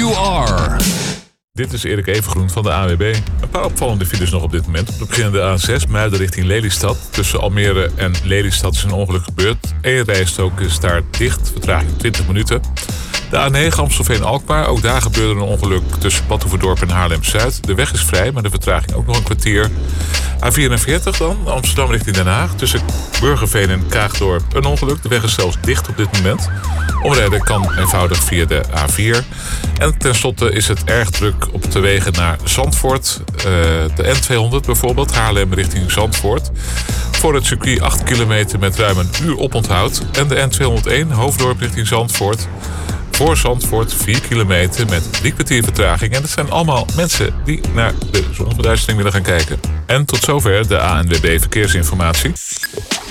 you are. Dit is Erik Evengroen van de ANWB. Een paar opvallende files nog op dit moment. Op de beginnende A6, Muiden richting Lelystad. Tussen Almere en Lelystad is een ongeluk gebeurd. 1 rijstrook is daar dicht, vertraging 20 minuten. De A9 Amstelveen-Alkmaar, ook daar gebeurde een ongeluk tussen Badhoevedorp en Haarlem-Zuid. De weg is vrij, maar de vertraging ook nog een kwartier. A44 dan, Amsterdam richting Den Haag. Tussen Burgerveen en Kaagdorp een ongeluk. De weg is zelfs dicht op dit moment. Omrijden kan eenvoudig via de A4. En tenslotte is het erg druk op de wegen naar Zandvoort. De N200 bijvoorbeeld, Haarlem richting Zandvoort. Voor het circuit 8 kilometer met ruim een uur oponthoud. En de N201 Hoofddorp richting Zandvoort. Voor Zandvoort 4 kilometer met 3 kwartier vertraging. En dat zijn allemaal mensen die naar de zonsverduistering willen gaan kijken. En tot zover de ANWB Verkeersinformatie.